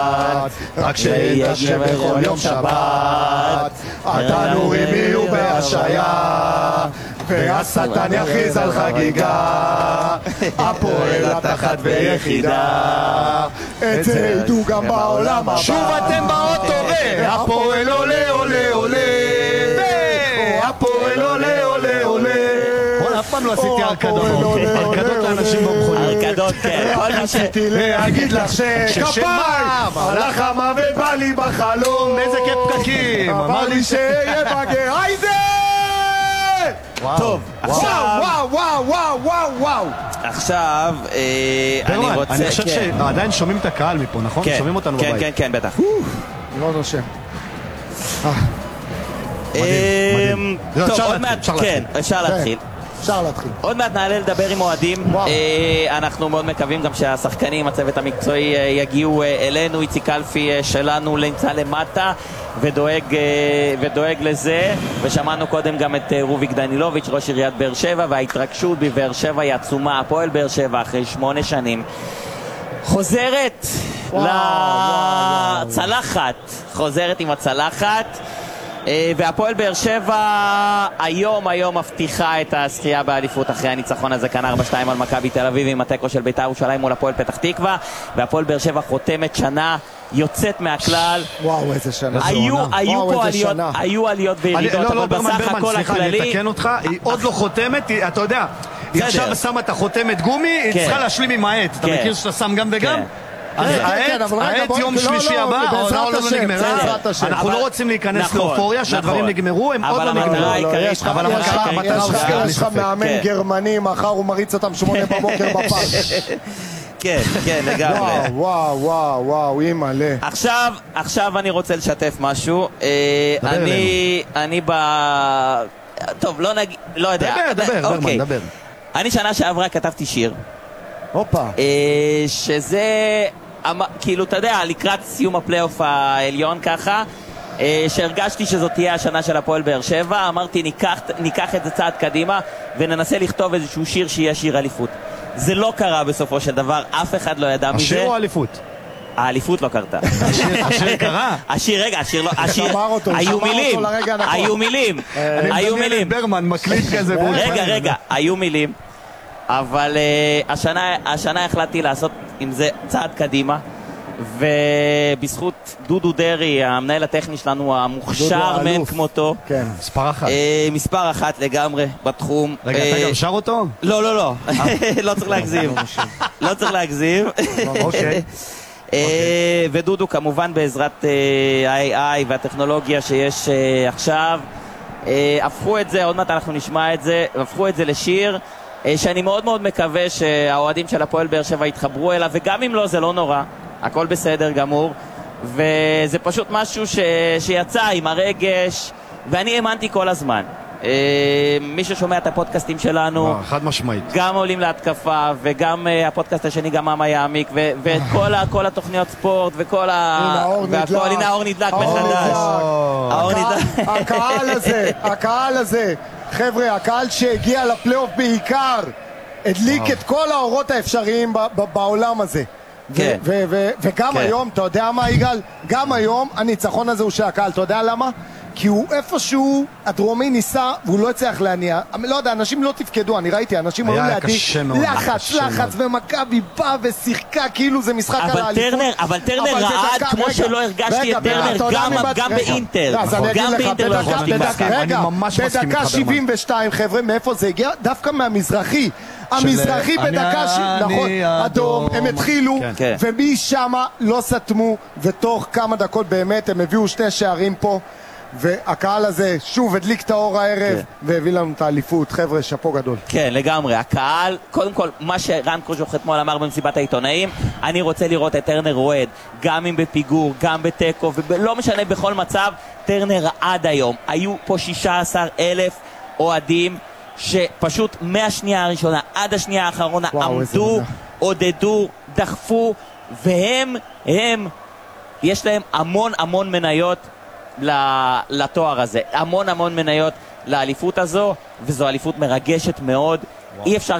רק שיתקשה בכל יום שבת, התנורים יהיו בהשעיה, והשטן יכריז על חגיגה, הפועל התחת ויחידה, את זה ידעו גם בעולם הבא. שוב אתם באוטו הפועל עולה עולה עולה, הפועל עולה עולה עולה. אף פעם לא עשיתי ארקדות לאנשים במכוניות. ארקדות, כן. רציתי להגיד לך שכפיים הלך המוות בא לי בחלום, איזה כיף פקקים, אמר לי שיהיה בגר. היידה! טוב, עכשיו וואו וואו וואו וואו. עכשיו אני רוצה... אני חושב שעדיין שומעים את הקהל מפה, נכון? שומעים אותנו בבית. כן, כן, בטח. לא נושם. מדהים. טוב, עוד מעט, כן, אפשר להתחיל. אפשר להתחיל. עוד מעט נעלה לדבר עם אוהדים. אנחנו מאוד מקווים גם שהשחקנים, הצוות המקצועי יגיעו אלינו. איציק קלפי שלנו נמצא למטה ודואג לזה, ושמענו קודם גם את רוביק דנילוביץ', ראש עיריית באר שבע, וההתרגשות בבאר שבע היא עצומה. הפועל באר שבע אחרי 8 שנים חוזרת לצלחת, חוזרת עם הצלחת, והפועל באר שבע היום מבטיחה את הזכייה באליפות אחרי הניצחון הזה כאן 4-2 על מכבי תל אביב עם התיקו של בית"ר ירושלים מול הפועל פתח תקווה, והפועל באר שבע חותמת שנה יוצאת מהכלל. וואו, איזה שנה. היו עליות וירידות, אבל בסך הכל הכללי... סליחה, אני אתקן אותך, היא עוד לא חותמת, אתה יודע, היא עכשיו שמה את החותמת גומי, היא צריכה להשלים עם העט. אתה מכיר שאתה שם גם וגם? אז העט יום שלישי הבא, העונה עוד לא נגמרה, אנחנו לא רוצים להיכנס לאופוריה שהדברים נגמרו, הם עוד לא נגמרו. אבל יש לך מאמן גרמני, מחר הוא מריץ אותם 8 בבוקר בפארק. כן, כן, לגמרי. וואו, וואו, וואו, אימא'לה. עכשיו אני רוצה לשתף משהו. אני טוב, לא יודע. דבר, דבר. אני שנה שעברה כתבתי שיר. הופה. שזה, כאילו, אתה יודע, לקראת סיום הפלייאוף העליון ככה, שהרגשתי שזאת תהיה השנה של הפועל באר שבע, אמרתי ניקח את זה צעד קדימה וננסה לכתוב איזשהו שיר שיהיה שיר אליפות. זה לא קרה בסופו של דבר, אף אחד לא ידע מזה. השיר או האליפות? האליפות לא קרתה. השיר קרה? השיר לא, היו מילים. אני מדמיין את ברמן מקליט כזה. רגע, היו מילים. אבל השנה החלטתי לעשות עם זה צעד קדימה, ובזכות דודו דרי, המנהל הטכני שלנו, המוכשר מן כמותו, כן, מספר 1 לגמרי בתחום. רגע, אתה גם שר אותו? לא, לא צריך להגזים. לא צריך להגזים. אוקיי. ודודו כמובן בעזרת ה-AI והטכנולוגיה שיש עכשיו, הפכו את זה, עוד מעט אנחנו נשמע את זה, הפכו את זה לשיר שאני מאוד מאוד מקווה שהאוהדים של הפועל באר שבע יתחברו אליו, וגם אם לא, זה לא נורא, הכל בסדר גמור, וזה פשוט משהו שיצא עם הרגש, ואני האמנתי כל הזמן. מי ששומע את הפודקאסטים שלנו, חד משמעית, גם עולים להתקפה, וגם הפודקאסט השני גם מה יעמיק, וכל התוכניות ספורט, וכל הנה האור נדלק מחדש. הקהל הזה, חבר'ה, הקהל שהגיע לפלייאוף בעיקר הדליק את כל האורות האפשריים בעולם הזה. וגם היום, אתה יודע מה יגאל? גם היום הניצחון הזה הוא של הקהל, אתה יודע למה? כי הוא איפשהו, הדרומי ניסה והוא לא הצליח להניע, לא יודע, אנשים לא תפקדו, אני ראיתי, אנשים אמרו לידי לחץ ומכבי בא ושיחקה כאילו זה משחק על האליפות. אבל טרנר רעד כמו שלא הרגשתי את טרנר גם באינטר. גם באינטר לא הרגשתי מסכים. רגע, בדקה 72 חבר'ה, מאיפה זה הגיע? דווקא מהמזרחי. המזרחי בדקה, נכון, אדום, הם התחילו ומשם לא סתמו, ותוך כמה דקות באמת הם הביאו 2 שערים פה, והקהל הזה שוב הדליק את האור הערב והביא לנו את האליפות. חבר'ה, שפו גדול. כן, לגמרי. הקהל, קודם כל, מה שרן קוז'וך אתמול אמר במסיבת העיתונאים, אני רוצה לראות את טרנר רועד, גם אם בפיגור, גם בטקו, ולא משנה בכל מצב, טרנר עד היום. היו פה 16,000 אוהדים שפשוט מהשנייה הראשונה עד השנייה האחרונה עמדו, עודדו, דחפו, והם, יש להם המון מניות לתואר הזה, המון מניות לאליפות הזו, וזו אליפות מרגשת מאוד. אי אפשר